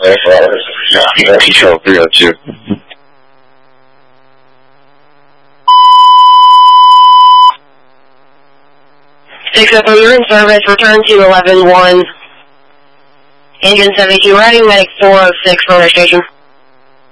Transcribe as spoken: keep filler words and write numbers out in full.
Yeah, control three oh two. six oh three, you're in service. Return to eleven one. Engine seventy-two, riding medic four oh six for registration.